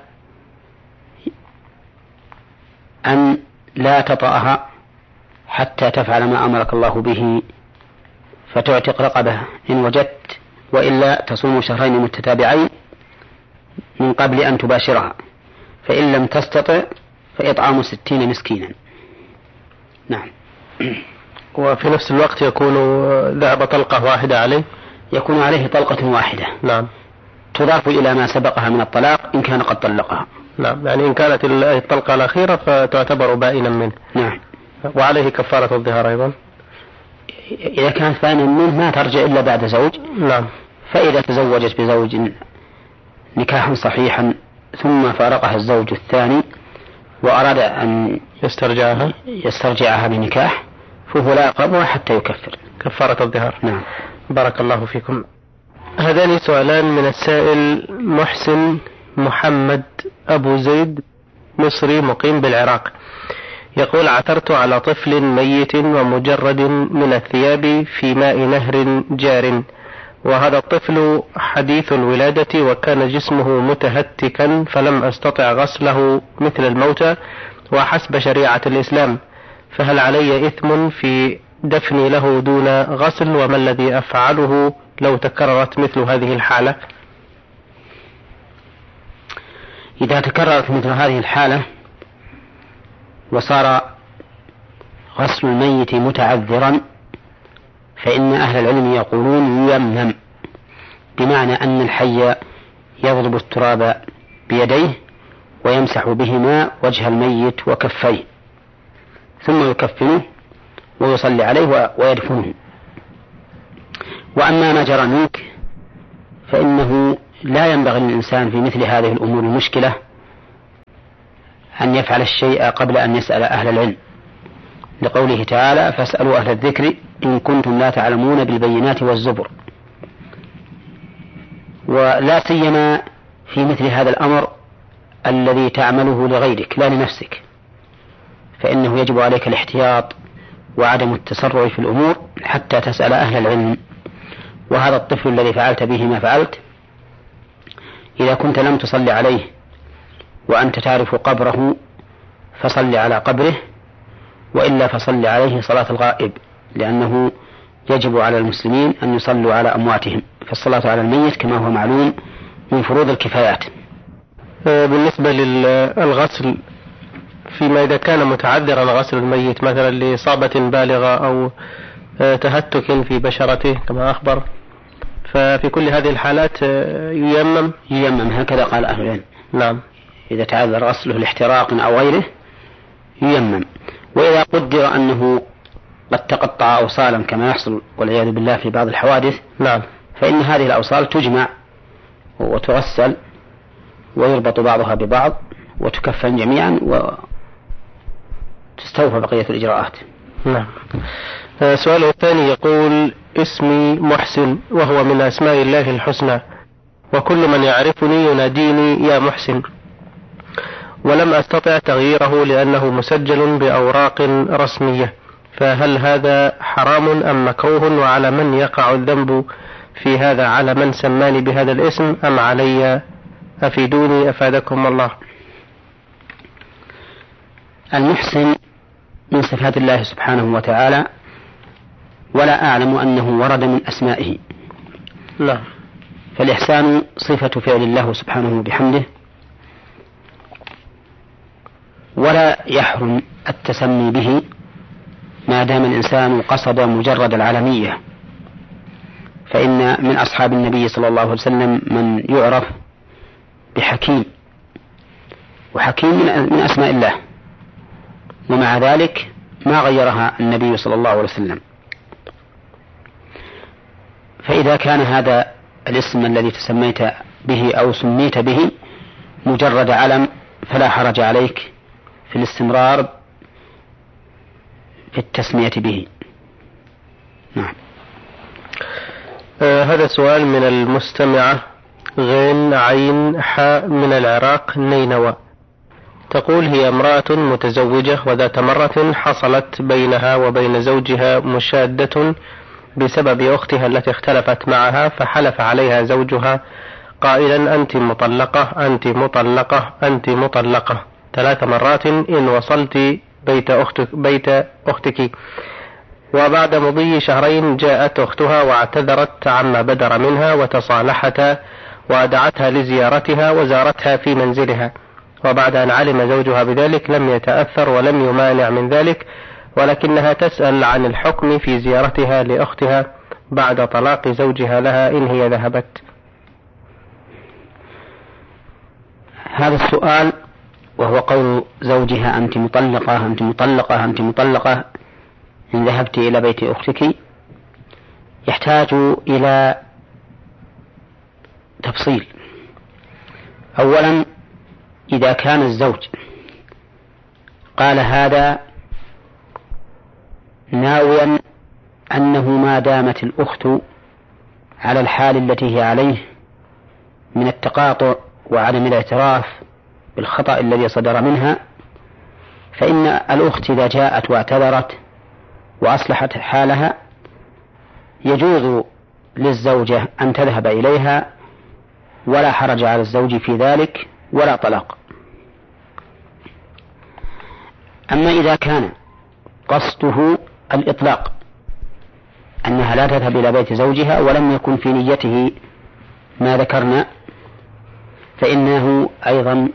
أن لا تطأها حتى تفعل ما أمرك الله به، فتعتق رقبة إن وجدت، وإلا تصوم شهرين متتابعين من قبل أن تباشرها، فإن لم تستطع فإطعام ستين مسكينا. نعم. وفي نفس الوقت يكون ذهب طلقة واحدة عليه، يكون عليه طلقة واحدة. نعم. تضاف إلى ما سبقها من الطلاق إن كان قد طلقها. نعم، يعني إن كانت الطلقة الأخيرة فتعتبر بائنا منه. نعم. وعليه كفارة الظهار أيضا. إذا كانت بائنا منه ما ترجع إلا بعد زوج. نعم. فإذا تزوجت بزوج نكاحا صحيحا ثم فارقها الزوج الثاني وأراد أن يسترجعها يسترجعها بنكاح، فهو لا يقربها حتى يكفر. كفارة الظهار. نعم. بارك الله فيكم. هذان سؤالان من السائل محسن محمد أبو زيد، مصري مقيم بالعراق. يقول: عثرت على طفل ميت ومجرد من الثياب في ماء نهر جار، وهذا الطفل حديث الولادة وكان جسمه متهتكا، فلم أستطع غسله مثل الموتى وحسب شريعة الإسلام، فهل علي إثم في دفني له دون غسل؟ وما الذي أفعله لو تكررت مثل هذه الحالة؟ إذا تكررت مثل هذه الحالة وصار غسل الميت متعذرا، فإن أهل العلم يقولون يمنم، بمعنى أن الحي يضرب التراب بيديه ويمسح بهما وجه الميت وكفيه، ثم يكفنه ويصلي عليه ويدفنه. وأما ما جرى منك فإنه لا ينبغي للإنسان في مثل هذه الأمور المشكلة أن يفعل الشيء قبل أن يسأل أهل العلم، لقوله تعالى: فاسألوا أهل الذكر إن كنتم لا تعلمون بالبينات والزبر. ولا سيما في مثل هذا الأمر الذي تعمله لغيرك لا لنفسك، فإنه يجب عليك الاحتياط وعدم التسرع في الأمور حتى تسأل أهل العلم. وهذا الطفل الذي فعلت به ما فعلت، إذا كنت لم تصلي عليه وأنت تعرف قبره فصل على قبره، وإلا فصل عليه صلاة الغائب، لأنه يجب على المسلمين أن يصلوا على أمواتهم، فالصلاة على الميت كما هو معلوم من فروض الكفايات. بالنسبة للغسل، فيما إذا كان متعذرا غسل الميت مثلا لإصابة بالغة أو تهتك في بشرته كما أخبر، ففي كل هذه الحالات ييمم ييمم هكذا قال أهل العلم. نعم، إذا تعذر غسله لاحتراق أو غيره ييمم. وإذا قدر أنه قد تقطع أوصالا كما يحصل والعياذ بالله في بعض الحوادث، نعم، فإن هذه الأوصال تجمع وتغسل ويربط بعضها ببعض وتكفن جميعا وتستوفى بقية الإجراءات. نعم. سؤاله الثاني يقول: اسمي محسن وهو من أسماء الله الحسنى، وكل من يعرفني يناديني يا محسن، ولم أستطع تغييره لأنه مسجل بأوراق رسمية، فهل هذا حرام أم مكروه؟ وعلى من يقع الذنب في هذا؟ على من سماني بهذا الاسم أم علي؟ أفيدوني أفادكم الله. المحسن من صفات الله سبحانه وتعالى، ولا أعلم أنه ورد من أسمائه. لا. فالإحسان صفة فعل الله سبحانه بحمده، ولا يحرم التسمي به ما دام الإنسان قصد مجرد العالمية، فإن من أصحاب النبي صلى الله عليه وسلم من يعرف بحكيم، وحكيم من أسماء الله، ومع ذلك ما غيرها النبي صلى الله عليه وسلم. فإذا كان هذا الاسم الذي تسميت به أو سميت به مجرد علم فلا حرج عليك في الاستمرار في التسمية به. نعم. آه هذا سؤال من المستمعة غين عين حاء من العراق نينوى، تقول: هي امرأة متزوجة وذات مرة حصلت بينها وبين زوجها مشادة بسبب أختها التي اختلفت معها، فحلف عليها زوجها قائلا: أنت مطلقة أنت مطلقة أنت مطلقة ثلاث مرات إن وصلت بيت أختك, بيت أختك. وبعد مضي شهرين جاءت أختها واعتذرت عما بدر منها وتصالحتا، وأدعتها لزيارتها وزارتها في منزلها، وبعد أن علم زوجها بذلك لم يتأثر ولم يمانع من ذلك، ولكنها تسأل عن الحكم في زيارتها لأختها بعد طلاق زوجها لها إن هي ذهبت. هذا السؤال وهو قول زوجها: أنت مطلقة أنت مطلقة أنت مطلقة إن ذهبت إلى بيت أختك، يحتاج إلى تفصيل. أولا، إذا كان الزوج قال هذا ناويا أنه ما دامت الأخت على الحال التي هي عليه من التقاطع وعدم الاعتراف بالخطأ الذي صدر منها، فإن الأخت إذا جاءت واعتذرت وأصلحت حالها يجوز للزوجة أن تذهب إليها ولا حرج على الزوج في ذلك ولا طلاق. أما إذا كان قصده الإطلاق أنها لا تذهب إلى بيت زوجها ولم يكن في نيته ما ذكرنا، فإنه أيضا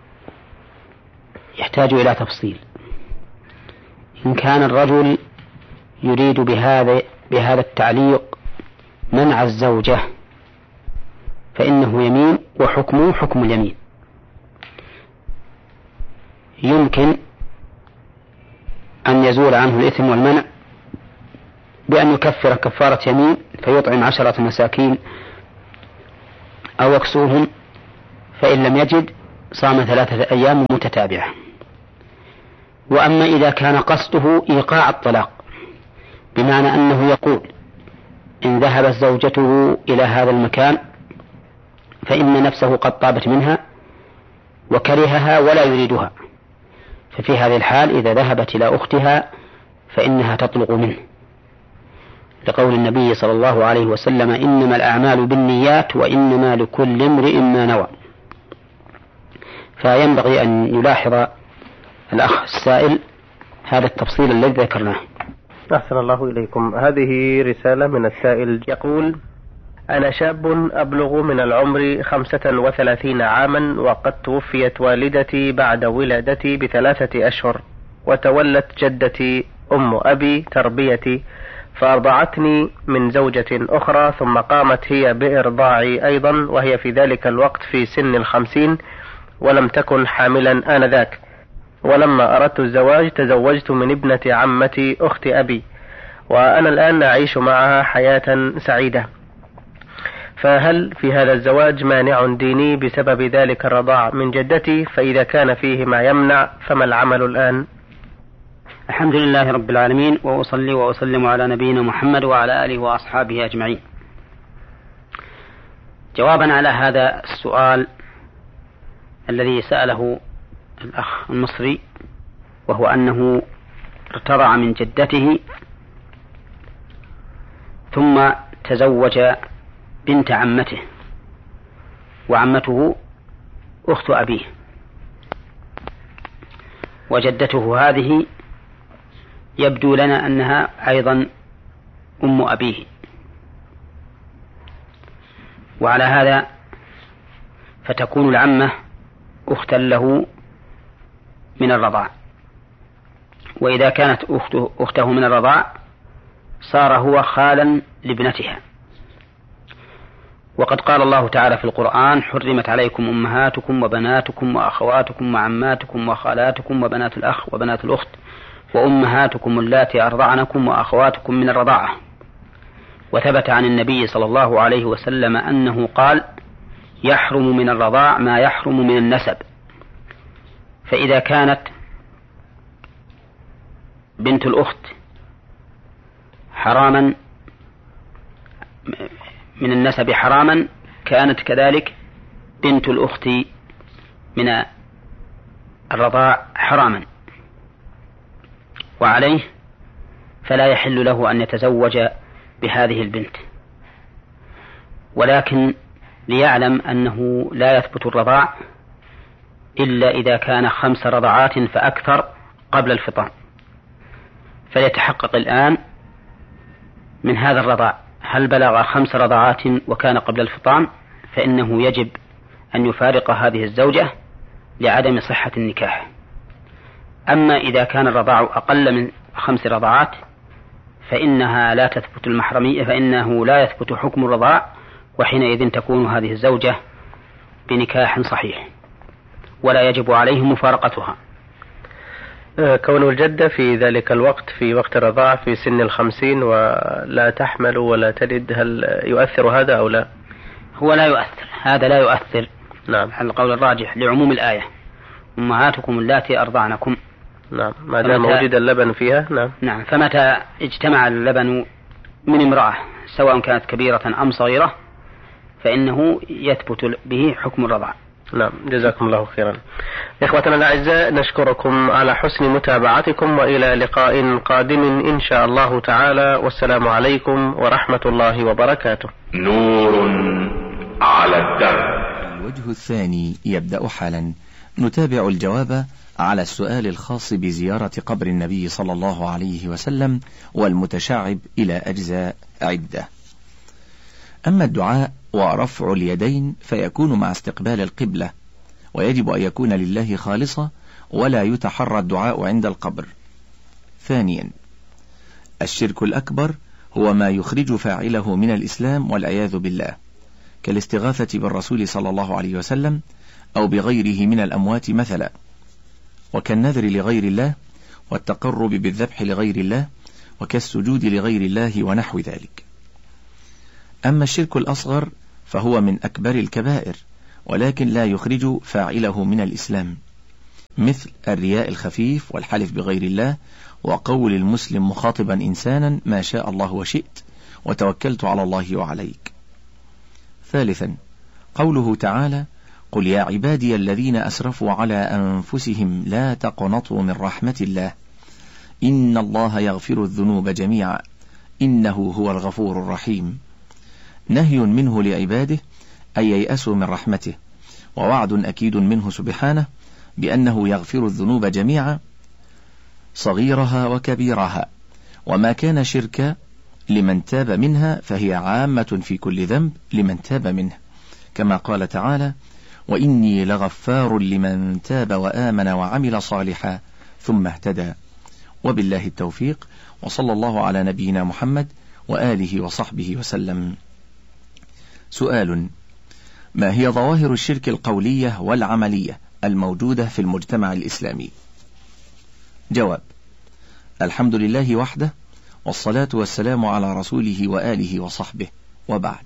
يحتاج إلى تفصيل. إن كان الرجل يريد بهذا بهذا التعليق منع الزوجة فإنه يمين وحكمه حكم اليمين. يمكن أن يزول عنه الإثم والمنع بأن يكفر كفارة يمين فيطعم عشرة مساكين أو يكسوهم، فإن لم يجد صام ثلاثة أيام متتابعة. وأما إذا كان قصده إيقاع الطلاق، بمعنى أنه يقول إن ذهبت زوجته إلى هذا المكان فإن نفسه قد طابت منها وكرهها ولا يريدها، ففي هذه الحال إذا ذهبت إلى أختها فإنها تطلق منه، لقول النبي صلى الله عليه وسلم إنما الأعمال بالنيات وإنما لكل امرئ ما نوى. فينبغي أن يلاحظ الأخ السائل هذا التفصيل الذي ذكرناه. أحسن الله إليكم. هذه رسالة من السائل يقول: أنا شاب أبلغ من العمر خمسة وثلاثين عاما، وقد توفيت والدتي بعد ولادتي بثلاثة أشهر، وتولت جدتي أم أبي تربيتي فأرضعتني من زوجة أخرى، ثم قامت هي بإرضاعي أيضا، وهي في ذلك الوقت في سن الخمسين ولم تكن حاملا آنذاك. ولما أردت الزواج تزوجت من ابنة عمتي أخت أبي، وأنا الآن أعيش معها حياة سعيدة، فهل في هذا الزواج مانع ديني بسبب ذلك الرضاع من جدتي؟ فإذا كان فيه ما يمنع فما العمل الآن؟ الحمد لله رب العالمين، وأصلي وأسلم على نبينا محمد وعلى آله وأصحابه أجمعين. جوابا على هذا السؤال الذي سأله الأخ المصري، وهو أنه ارتضع من جدته ثم تزوج بنت عمته، وعمته أخت أبيه، وجدته هذه يبدو لنا أنها أيضا أم أبيه، وعلى هذا فتكون العمة أختا له من الرضاع، وإذا كانت أخته, أخته من الرضاع صار هو خالا لابنتها. وقد قال الله تعالى في القرآن: حرمت عليكم أمهاتكم وبناتكم وأخواتكم وعماتكم وخالاتكم وبنات الأخ وبنات الأخت وأمهاتكم اللاتي أرضعنكم وأخواتكم من الرضاعة. وثبت عن النبي صلى الله عليه وسلم أنه قال: يحرم من الرضاع ما يحرم من النسب. فإذا كانت بنت الأخت حراما من النسب حراما، كانت كذلك بنت الأخت من الرضاع حراما، وعليه فلا يحل له أن يتزوج بهذه البنت. ولكن ليعلم أنه لا يثبت الرضاع إلا إذا كان خمس رضعات فأكثر قبل الفطام، فليتحقق الآن من هذا الرضاع هل بلغ خمس رضعات وكان قبل الفطام، فإنه يجب أن يفارق هذه الزوجة لعدم صحة النكاح. أما إذا كان الرضاع أقل من خمس رضعات فإنها لا تثبت المحرمية، فإنه لا يثبت حكم الرضاع، وحينئذ تكون هذه الزوجة بنكاح صحيح ولا يجب عليه مفارقتها. كون الجدة في ذلك الوقت في وقت الرضاعة في سن الخمسين ولا تحمل ولا تلد، هل يؤثر هذا أو لا؟ هو لا يؤثر، هذا لا يؤثر. نعم، على القول الراجح لعموم الآية: أمهاتكم اللاتي أرضعنكم. نعم، ما دام وجد اللبن فيها. نعم نعم فمتى اجتمع اللبن من امرأة سواء كانت كبيرة أم صغيرة فإنه يثبت به حكم الرضاع. نعم، جزاكم الله خيرا. إخوتنا الأعزاء، نشكركم على حسن متابعتكم، وإلى لقاء قادم إن شاء الله تعالى، والسلام عليكم ورحمة الله وبركاته. نور على الدرب. الوجه الثاني يبدأ حالا. نتابع الجواب على السؤال الخاص بزيارة قبر النبي صلى الله عليه وسلم والمتشعب إلى أجزاء عدة. أما الدعاء ورفع اليدين فيكون مع استقبال القبلة، ويجب أن يكون لله خالصا ولا يتحرى الدعاء عند القبر. ثانيا، الشرك الأكبر هو ما يخرج فاعله من الإسلام والعياذ بالله، كالاستغاثة بالرسول صلى الله عليه وسلم أو بغيره من الأموات مثلا، وكالنذر لغير الله، والتقرب بالذبح لغير الله، وكالسجود لغير الله ونحو ذلك. أما الشرك الأصغر فهو من أكبر الكبائر، ولكن لا يخرج فاعله من الإسلام، مثل الرياء الخفيف والحلف بغير الله، وقول المسلم مخاطبا إنسانا ما شاء الله وشئت، وتوكلت على الله وعليك. ثالثا، قوله تعالى: قل يا عبادي الذين أسرفوا على أنفسهم لا تقنطوا من رحمة الله إن الله يغفر الذنوب جميعا إنه هو الغفور الرحيم. نهي منه لعباده أن ييأسوا من رحمته، ووعد أكيد منه سبحانه بأنه يغفر الذنوب جميعا صغيرها وكبيرها، وما كان شركا لمن تاب منها فهي عامة في كل ذنب لمن تاب منه، كما قال تعالى: وإني لغفار لمن تاب وآمن وعمل صالحا ثم اهتدى. وبالله التوفيق، وصلى الله على نبينا محمد وآله وصحبه وسلم. سؤال: ما هي ظواهر الشرك القولية والعملية الموجودة في المجتمع الإسلامي؟ جواب: الحمد لله وحده، والصلاة والسلام على رسوله وآله وصحبه، وبعد.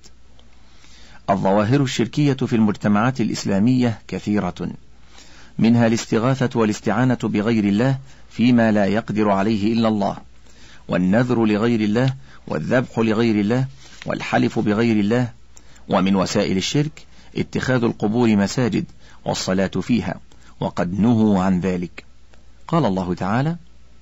الظواهر الشركية في المجتمعات الإسلامية كثيرة، منها الاستغاثة والاستعانة بغير الله فيما لا يقدر عليه إلا الله، والنذر لغير الله، والذبح لغير الله، والحلف بغير الله. ومن وسائل الشرك اتخاذ القبور مساجد والصلاة فيها، وقد نهوا عن ذلك. قال الله تعالى: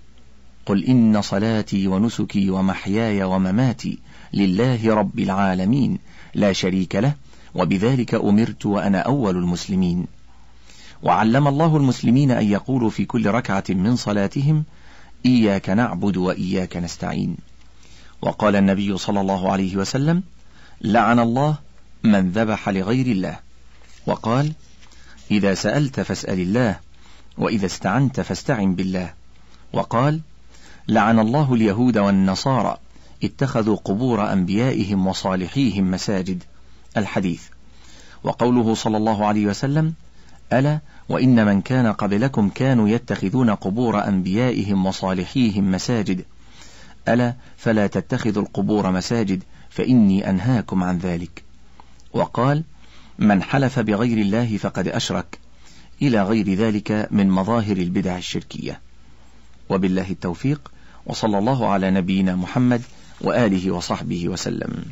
قل إن صلاتي ونسكي ومحياي ومماتي لله رب العالمين لا شريك له وبذلك أمرت وأنا أول المسلمين. وعلم الله المسلمين أن يقولوا في كل ركعة من صلاتهم: إياك نعبد وإياك نستعين. وقال النبي صلى الله عليه وسلم: لعن الله من ذبح لغير الله. وقال: إذا سألت فاسأل الله، وإذا استعنت فاستعن بالله. وقال: لعن الله اليهود والنصارى اتخذوا قبور أنبيائهم وصالحيهم مساجد. الحديث. وقوله صلى الله عليه وسلم: ألا وإن من كان قبلكم كانوا يتخذون قبور أنبيائهم وصالحيهم مساجد، ألا فلا تتخذوا القبور مساجد فإني أنهاكم عن ذلك. وقال: من حلف بغير الله فقد أشرك، إلى غير ذلك من مظاهر البدع الشركية. وبالله التوفيق، وصلى الله على نبينا محمد وآله وصحبه وسلم.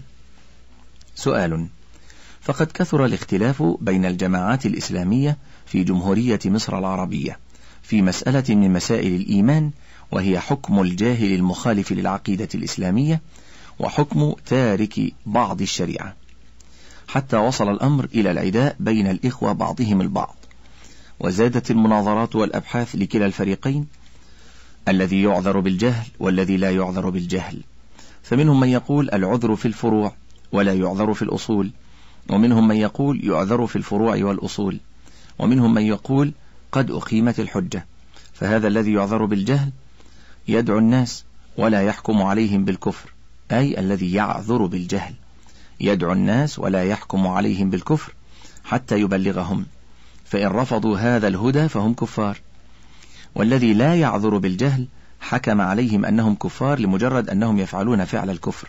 سؤال: فقد كثر الاختلاف بين الجماعات الإسلامية في جمهورية مصر العربية في مسألة من مسائل الإيمان، وهي حكم الجاهل المخالف للعقيدة الإسلامية وحكم تارك بعض الشريعة، حتى وصل الأمر إلى العداء بين الإخوة بعضهم البعض، وزادت المناظرات والأبحاث لكلا الفريقين، الذي يعذر بالجهل والذي لا يعذر بالجهل. فمنهم من يقول العذر في الفروع ولا يعذر في الأصول، ومنهم من يقول يعذر في الفروع والأصول، ومنهم من يقول قد أقيمت الحجة. فهذا الذي يعذر بالجهل يدعو الناس ولا يحكم عليهم بالكفر، أي الذي يعذر بالجهل يدعو الناس ولا يحكم عليهم بالكفر حتى يبلغهم، فإن رفضوا هذا الهدى فهم كفار. والذي لا يعذر بالجهل حكم عليهم أنهم كفار لمجرد أنهم يفعلون فعل الكفر،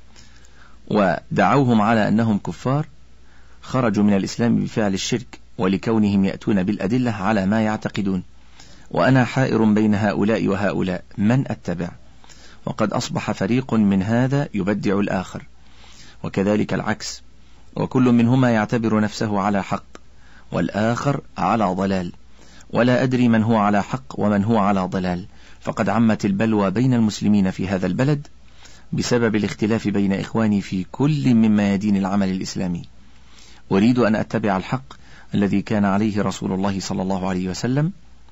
ودعوهم على أنهم كفار، خرجوا من الإسلام بفعل الشرك ولكونهم يأتون بالأدلة على ما يعتقدون. وأنا حائر بين هؤلاء وهؤلاء، من أتبع؟ وقد أصبح فريق من هذا يبدع الآخر، وكذلك العكس، وكل منهما يعتبر نفسه على حق والآخر على ضلال، ولا أدري من هو على حق ومن هو على ضلال. فقد عمت البلوى بين المسلمين في هذا البلد بسبب الاختلاف بين إخواني في كل من ميادين العمل الإسلامي. أريد أن أتبع الحق الذي كان عليه رسول الله صلى الله عليه وسلم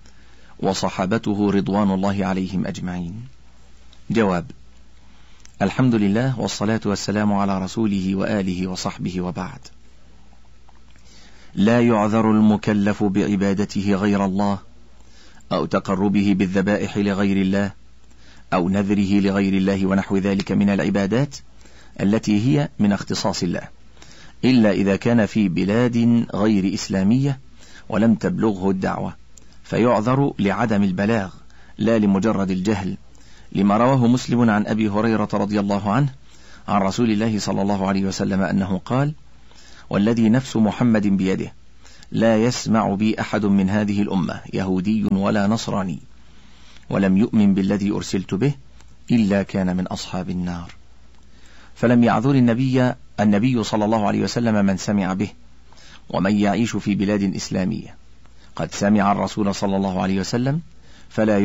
وصحابته رضوان الله عليهم أجمعين. جواب: الحمد لله، والصلاة والسلام على رسوله وآله وصحبه، وبعد. لا يعذر المكلف بعبادته غير الله، أو تقربه بالذبائح لغير الله، أو نذره لغير الله ونحو ذلك من العبادات التي هي من اختصاص الله، إلا إذا كان في بلاد غير إسلامية ولم تبلغه الدعوة، فيعذر لعدم البلاغ لا لمجرد الجهل، لما رواه مسلم عن أبي هريرة رضي الله عنه عن رسول الله صلى الله عليه وسلم أنه قال: والذي نفس محمد بيده لا يسمع بي أحد من هذه الأمة يهودي ولا نصراني ولم يؤمن بالذي أرسلت به إلا كان من أصحاب النار. فلم يعذر النبي النبي صلى الله عليه وسلم من سمع به. ومن يعيش في بلاد إسلامية قد سمع الرسول صلى الله عليه وسلم فلا